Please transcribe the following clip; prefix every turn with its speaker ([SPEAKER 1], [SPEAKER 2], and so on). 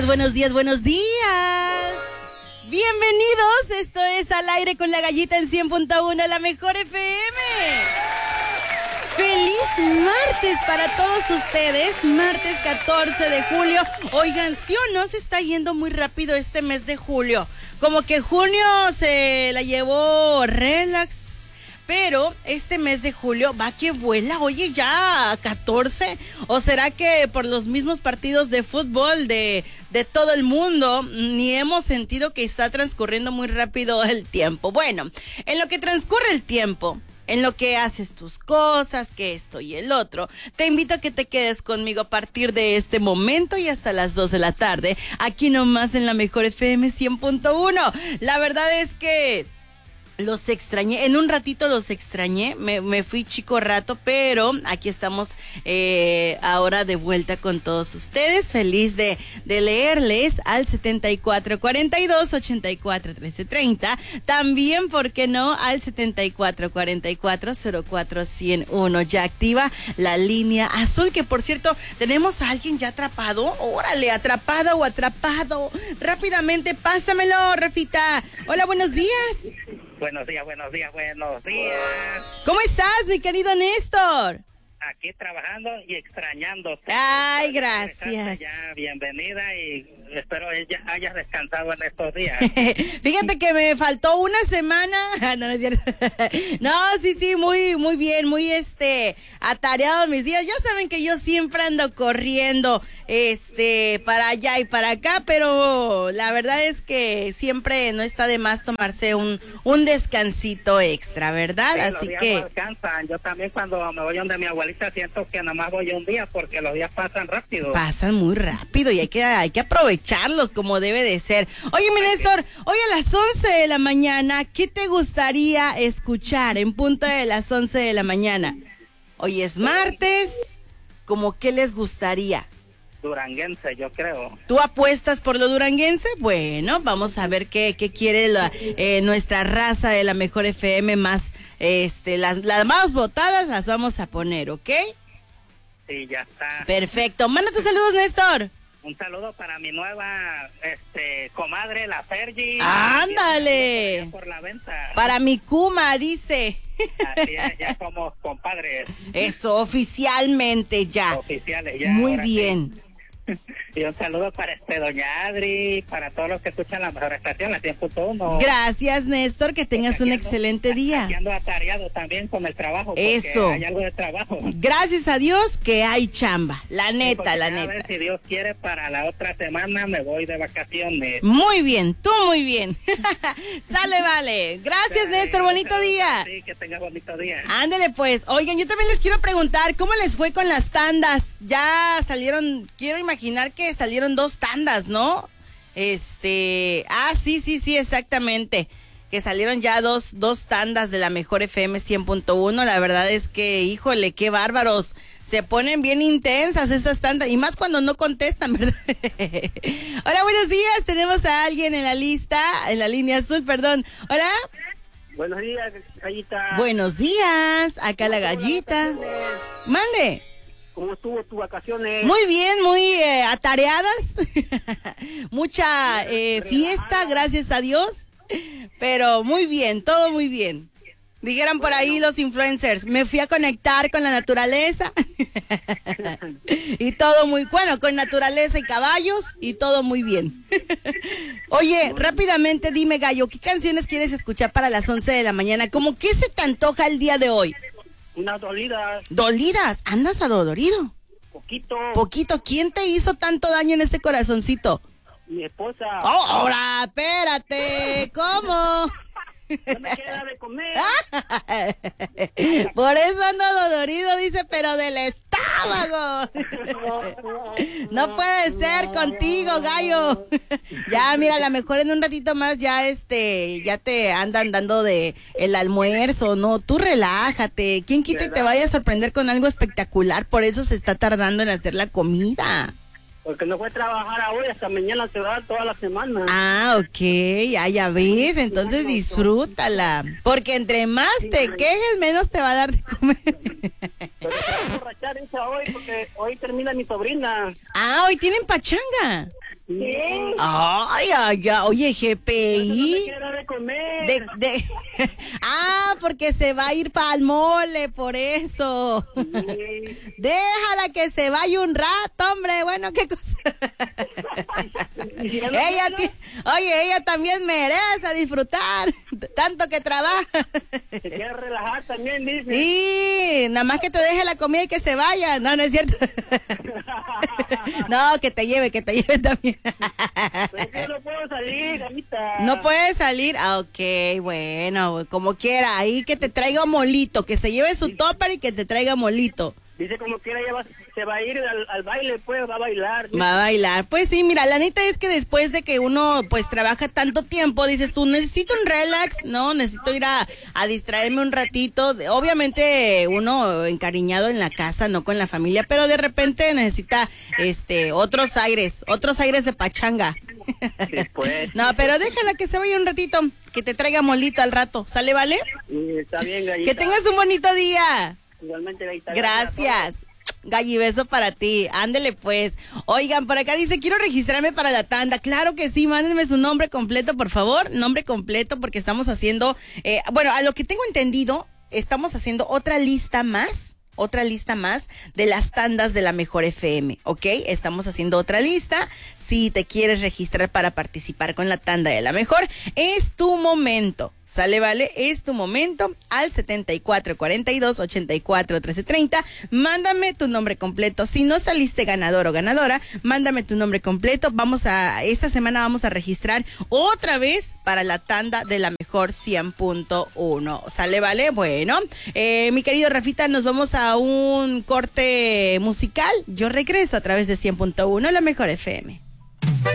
[SPEAKER 1] Buenos días, buenos días. Bienvenidos, esto es Al Aire con la Gallita en 100.1, la mejor FM. ¡Feliz martes para todos ustedes! Martes 14 de julio. Oigan, ¿sí o no se está yendo muy rápido este mes de julio? Como que junio se la llevó relax. Pero este mes de julio va que vuela, oye, ya 14, o será que por los mismos partidos de fútbol de todo el mundo ni hemos sentido que está transcurriendo muy rápido el tiempo. Bueno, en lo que transcurre el tiempo, en lo que haces tus cosas, que esto y el otro, te invito a que te quedes conmigo a partir de este momento y hasta las 2 de la tarde, aquí nomás en la mejor FM 100.1. La verdad es que los extrañé, en un ratito los extrañé, me fui chico rato, pero aquí estamos ahora de vuelta con todos ustedes, feliz de leerles al 7442-841330, también, ¿por qué no?, al 7444-0401, ya activa la línea azul, que por cierto, tenemos a alguien ya atrapado, órale, atrapada o atrapado, rápidamente, pásamelo, Rafita. Hola, buenos días.
[SPEAKER 2] Buenos días, buenos días, buenos días.
[SPEAKER 1] ¿Cómo estás, mi querido Néstor?
[SPEAKER 2] Aquí trabajando y extrañándote.
[SPEAKER 1] Ay, gracias.
[SPEAKER 2] Ya, bienvenida y espero ya hayas descansado en estos días.
[SPEAKER 1] Fíjate que me faltó una semana. No, no es cierto. No, sí, muy bien, muy atareado mis días. Ya saben que yo siempre ando corriendo, para allá y para acá, pero la verdad es que siempre no está de más tomarse un descansito extra, ¿verdad?
[SPEAKER 2] Sí,
[SPEAKER 1] así
[SPEAKER 2] los días
[SPEAKER 1] que
[SPEAKER 2] no alcanzan. Yo también cuando me voy donde mi abuelita siento que nada más voy un día porque los días pasan rápido.
[SPEAKER 1] Pasan muy rápido y hay que aprovecharlos como debe de ser. Oye, mi Néstor, hoy a las 11 de la mañana, ¿qué te gustaría escuchar en punto de las 11 de la mañana? Hoy es martes, ¿cómo qué les gustaría?
[SPEAKER 2] Duranguense, yo creo.
[SPEAKER 1] ¿Tú apuestas por lo duranguense? Bueno, vamos a ver qué quiere nuestra raza de la mejor FM más, las más votadas las vamos a poner, ¿ok?
[SPEAKER 2] Sí, ya está.
[SPEAKER 1] Perfecto, mándate saludos, Néstor.
[SPEAKER 2] Un saludo para mi nueva comadre, la Fergie.
[SPEAKER 1] ¡Ándale!
[SPEAKER 2] Por la venta.
[SPEAKER 1] Para mi Kuma, dice.
[SPEAKER 2] Así es, ya somos compadres.
[SPEAKER 1] Eso, oficialmente ya.
[SPEAKER 2] Oficiales ya.
[SPEAKER 1] Muy bien.
[SPEAKER 2] Sí. Y un saludo para doña Adri, para todos los que escuchan la mejor estación, la 100.1.
[SPEAKER 1] Gracias, Néstor, que tengas un excelente día.
[SPEAKER 2] Aquí ando atareado también con el trabajo.
[SPEAKER 1] Eso.
[SPEAKER 2] Hay algo de trabajo.
[SPEAKER 1] Gracias a Dios que hay chamba, la neta, la neta.
[SPEAKER 2] A ver, si Dios quiere, para la otra semana me voy de vacaciones.
[SPEAKER 1] Muy bien, tú muy bien. Sale, vale. Gracias, Néstor, bonito día.
[SPEAKER 2] Sí, que tengas bonito día.
[SPEAKER 1] Ándele, pues. Oigan, yo también les quiero preguntar, ¿cómo les fue con las tandas? Ya salieron, quiero imaginar que salieron 2 tandas, ¿no? Sí, exactamente. Que salieron ya dos tandas de la mejor FM 100.1. La verdad es que, híjole, qué bárbaros. Se ponen bien intensas esas tandas. Y más cuando no contestan, ¿verdad? Hola, buenos días. Tenemos a alguien en la línea azul, perdón. Hola.
[SPEAKER 2] Buenos días, Gallita.
[SPEAKER 1] Buenos días. Acá la Gallita. Mande.
[SPEAKER 2] ¿Cómo estuvo tus vacaciones?
[SPEAKER 1] Muy bien, muy atareadas. Mucha fiesta, gracias a Dios. Pero muy bien, todo muy bien. Dijeran por ahí los influencers, me fui a conectar con la naturaleza. Y todo muy bueno, con naturaleza y caballos y todo muy bien. Oye, rápidamente dime, Gallo, ¿qué canciones quieres escuchar para las 11 de la mañana? ¿Cómo qué se te antoja el día de hoy?
[SPEAKER 2] Unas dolidas.
[SPEAKER 1] ¿Dolidas? ¿Andas adolorido?
[SPEAKER 2] Poquito.
[SPEAKER 1] ¿Quién te hizo tanto daño en ese corazoncito?
[SPEAKER 2] Mi esposa.
[SPEAKER 1] Oh, ahora, espérate, ¿cómo?
[SPEAKER 2] No me queda de comer.
[SPEAKER 1] Por eso ando dolorido, dice, pero del estómago. No puede ser contigo, Gallo. Ya, mira, a lo mejor en un ratito más ya ya te andan dando de el almuerzo, ¿no? Tú relájate. ¿Quién quita y te vaya a sorprender con algo espectacular? Por eso se está tardando en hacer la comida.
[SPEAKER 2] Porque no fue a trabajar hoy, hasta mañana se va toda la semana.
[SPEAKER 1] Ah, ok, ya ves, entonces disfrútala. Porque entre más te quejes, menos te va a dar de comer.
[SPEAKER 2] Pero se va a emborrachar esa hoy, porque hoy termina mi sobrina.
[SPEAKER 1] Ah, hoy tienen pachanga.
[SPEAKER 2] Sí.
[SPEAKER 1] Ay. Oye, GPI.
[SPEAKER 2] No quiero de comer.
[SPEAKER 1] Porque se va a ir para el mole, por eso.
[SPEAKER 2] Sí.
[SPEAKER 1] Déjala que se vaya un rato, hombre. Bueno, qué cosa. Ella también merece disfrutar, tanto que trabaja.
[SPEAKER 2] Se quiere relajar también, dice.
[SPEAKER 1] Sí, nada más que te deje la comida y que se vaya. No es cierto. No, que te lleve también.
[SPEAKER 2] Pero yo no puedo salir, ahorita.
[SPEAKER 1] No puedes salir. Ok, bueno, como quiera. Ahí que te traiga molito, que se lleve su topper y que te traiga molito.
[SPEAKER 2] Dice como quiera, se va a ir al baile, pues, va a bailar.
[SPEAKER 1] Va a bailar. Pues sí, mira, la neta es que después de que uno, pues, trabaja tanto tiempo, dices tú, necesito un relax, ¿no? Necesito ir a distraerme un ratito. Obviamente, uno encariñado en la casa, no con la familia, pero de repente necesita, otros aires de pachanga.
[SPEAKER 2] Sí, pues.
[SPEAKER 1] No, pero déjala que se vaya un ratito, que te traiga molito al rato. ¿Sale, vale?
[SPEAKER 2] Sí, está bien, Gallita.
[SPEAKER 1] Que tengas un bonito día.
[SPEAKER 2] Igualmente, Gallita.
[SPEAKER 1] Gracias. Galli, beso para ti. Ándele pues. Oigan, por acá dice, quiero registrarme para la tanda. Claro que sí, mándenme su nombre completo, por favor. Nombre completo, porque estamos haciendo, a lo que tengo entendido, estamos haciendo otra lista más de las tandas de la Mejor FM, ¿ok? Estamos haciendo otra lista. Si te quieres registrar para participar con la tanda de la Mejor, es tu momento. ¿Sale, vale? Es tu momento al 7442-841330. Mándame tu nombre completo. Si no saliste ganador o ganadora, mándame tu nombre completo. Esta semana vamos a registrar otra vez para la tanda de la Mejor 100.1. ¿Sale, vale? Bueno, mi querido Rafita, nos vamos a un corte musical. Yo regreso a través de 100.1, la Mejor FM.